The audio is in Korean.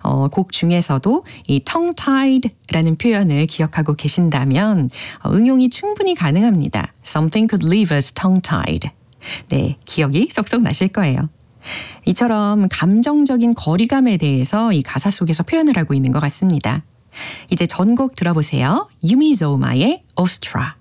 곡 중에서도 이 tongue-tied라는 표현을 기억하고 계신다면 응용이 충분히 가능합니다. Something could leave us tongue-tied. 네, 기억이 쏙쏙 나실 거예요. 이처럼 감정적인 거리감에 대해서 이 가사 속에서 표현을 하고 있는 것 같습니다. 이제 전곡 들어보세요. 유미 조우마의 Ostra.